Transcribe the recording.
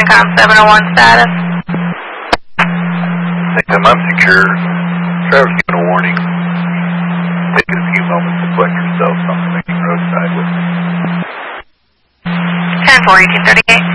CENTCOM 701 status. CENTCOM, I'm secure. Driver's given a warning. Take a few moments to collect yourself on the main roadside with me. 10-4, 1838.